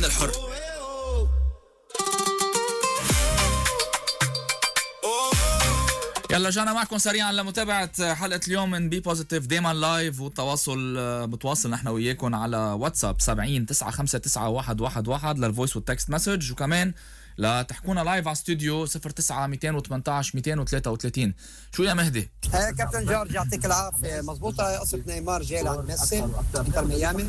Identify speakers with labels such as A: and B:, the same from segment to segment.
A: الاتحاد الحر. يلا جانا معكم سريعا لمتابعة حلقة اليوم من بي بوزيتيف دايما لايف، والتواصل متواصل نحن وياكم على واتساب 70-959-111 للفويس والتكست مسج، وكمان لا تحكونا لايف على استوديو 09-218-233. شو يا مهدي؟
B: كابتن جورج يعطيك العافية. مزبوطة قصة نيمار جاي لعند ميسي انتر ميامي،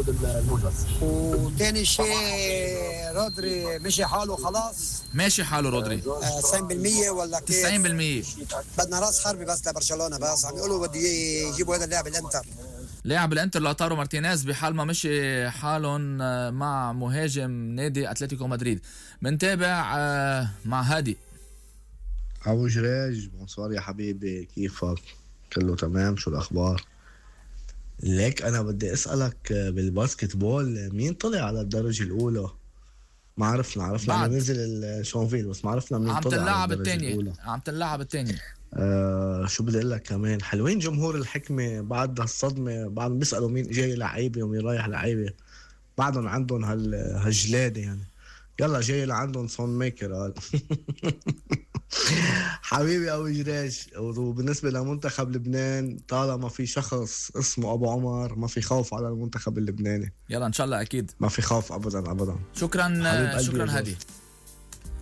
B: وتاني شيء رودري مشي حاله خلاص.
A: ماشي حاله رودري
B: 90% ولا كيف؟
A: 90%.
B: بدنا راس حربي بس لبرشلونة، بس عم يقولوا بده يجيبوا هذا اللاعب الانتر.
A: لاعب الانتر لوتارو مارتينيز بحال ما مشي حالهم مع مهاجم نادي اتلتيكو مدريد. منتابع مع هادي.
C: أبو جريج، بونسوار يا حبيبي، كيفك؟ كله تمام؟ شو الأخبار؟ ليك أنا بدي أسألك بالباسكت بول مين طلع على الدرجة الأولى؟ ما عرفنا إنه نزل الشونفيل، بس ما عرفنا مين طلع على الدرجة الأولى.
A: عم تلعب التاني.
C: شو بدي أقول لك كمان، حلوين جمهور الحكمة بعد هالصدمة، بعد بيسألوا مين جاي لعيبة ومين رايح لعيبة، بعدهم عندهم هالجلادة يعني. يلا جاي لعندهم سون ميكر قال. حبيبي أبو جريش. وبالنسبة لمنتخب لبنان، طالما في شخص اسمه أبو عمر ما في خوف على المنتخب اللبناني.
A: يلا إن شاء الله أكيد
C: ما في خوف أبدا.
A: شكرا هادي.